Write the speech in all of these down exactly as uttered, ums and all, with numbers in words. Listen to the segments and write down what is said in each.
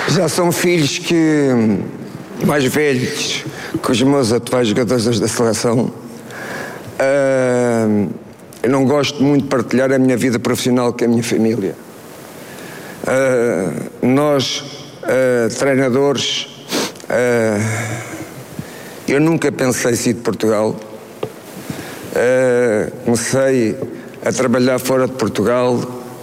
Já são filhos que, mais velhos que os meus atuais jogadores da seleção. Uh, eu não gosto muito de partilhar a minha vida profissional com a minha família. Uh, nós, uh, treinadores, uh, eu nunca pensei sair de Portugal. Uh, comecei a trabalhar fora de Portugal.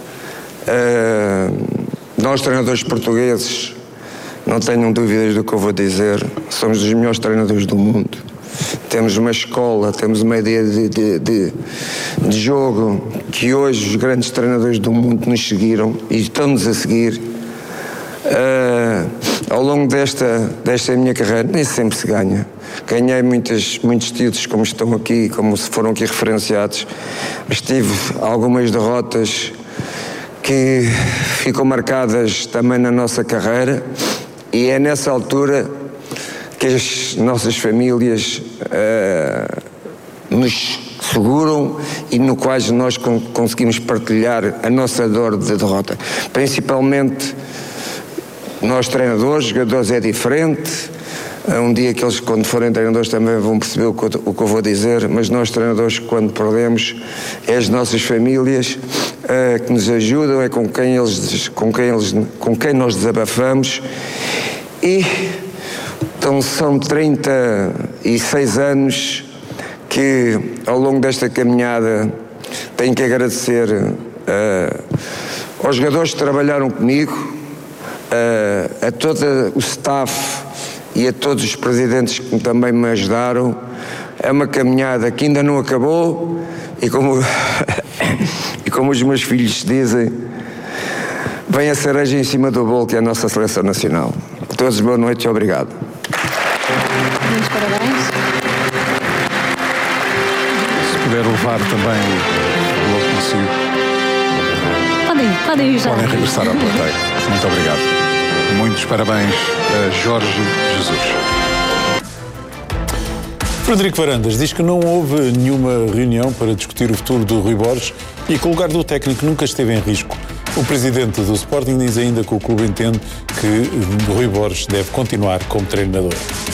Uh, nós, treinadores portugueses, não tenham dúvidas do que eu vou dizer, somos os melhores treinadores do mundo. Temos uma escola, temos uma ideia de, de, de, de jogo que hoje os grandes treinadores do mundo nos seguiram e estão-nos a seguir. Uh, ao longo desta, desta minha carreira, nem sempre se ganha. Ganhei muitas, muitos títulos, como estão aqui, como foram aqui referenciados, mas tive algumas derrotas que ficam marcadas também na nossa carreira, e é nessa altura que as nossas famílias uh, nos seguram e no quais nós con- conseguimos partilhar a nossa dor de derrota. Principalmente nós treinadores, jogadores é diferente. Um dia que eles, quando forem treinadores, também vão perceber o que, eu, o que eu vou dizer, mas nós treinadores, quando perdemos, é as nossas famílias uh, que nos ajudam, é com quem, eles, com, quem eles, com quem nós desabafamos. E então são trinta e seis anos que, ao longo desta caminhada, tenho que agradecer uh, aos jogadores que trabalharam comigo, uh, a todo o staff e a todos os presidentes que também me ajudaram. É uma caminhada que ainda não acabou e como, e como os meus filhos dizem, vem a cereja em cima do bolo, que é a nossa seleção nacional. A todos boa noite e obrigado. Muitos parabéns. Se puder levar também logo consigo. Podem, podem ir já. Podem regressar à plateia. Muito obrigado. Muitos parabéns a Jorge Jesus. Frederico Varandas diz que não houve nenhuma reunião para discutir o futuro do Rui Borges e que o lugar do técnico nunca esteve em risco. O presidente do Sporting diz ainda que o clube entende que Rui Borges deve continuar como treinador.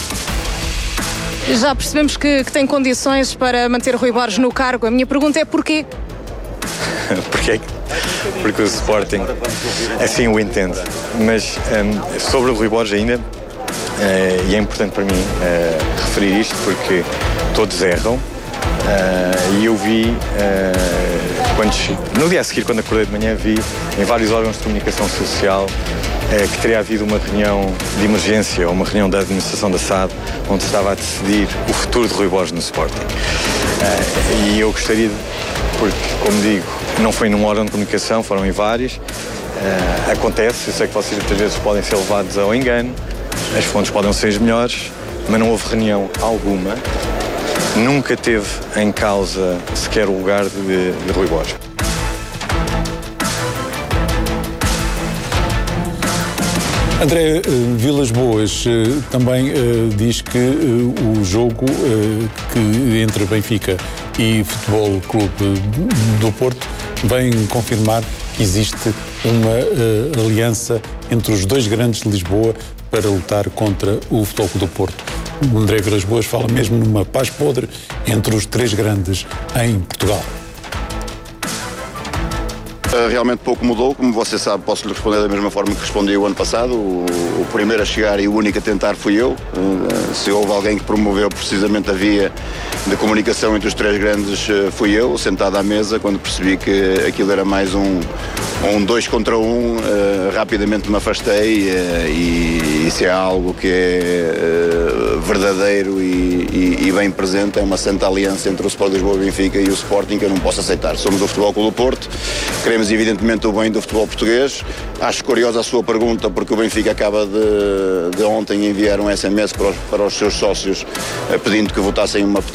Já percebemos que, que tem condições para manter Rui Borges no cargo. A minha pergunta é porquê? Porquê? Porque o Sporting, assim o entende. Mas um, sobre o Rui Borges ainda, uh, e é importante para mim uh, referir isto porque todos erram, uh, e eu vi, uh, quando, no dia a seguir, quando acordei de manhã, vi em vários órgãos de comunicação social uh, que teria havido uma reunião de emergência, ou uma reunião da administração da S A D, onde se estava a decidir o futuro de Rui Borges no Sporting. Uh, e eu gostaria de, porque, como digo, não foi num órgão de comunicação, foram em vários. Uh, acontece, eu sei que vocês muitas vezes podem ser levados ao engano, as fontes podem ser as melhores, mas não houve reunião alguma, nunca teve em causa sequer o lugar de, de Rui Borges. André uh, Vilas Boas uh, também uh, diz que uh, o jogo uh, que entre Benfica e Futebol Clube do Porto vem confirmar que existe uma uh, aliança entre os dois grandes de Lisboa para lutar contra o Futebol Clube do Porto. O André Vilas Boas fala mesmo numa paz podre entre os três grandes em Portugal. Realmente pouco mudou, como você sabe, posso lhe responder da mesma forma que respondi o ano passado. O, o primeiro a chegar e o único a tentar fui eu. Uh, se houve alguém que promoveu precisamente a via de comunicação entre os três grandes, uh, fui eu, sentado à mesa, quando percebi que aquilo era mais um, um dois contra um, uh, rapidamente me afastei, uh, e isso é algo que é uh, verdadeiro e, e, e bem presente. É uma santa aliança entre o Sport Lisboa e Benfica e o Sporting que eu não posso aceitar. Somos o Futebol Clube do Porto, queremos evidentemente o bem do futebol português. Acho curiosa a sua pergunta, porque o Benfica acaba de, de ontem enviar um S M S para os, para os seus sócios, pedindo que votassem uma petição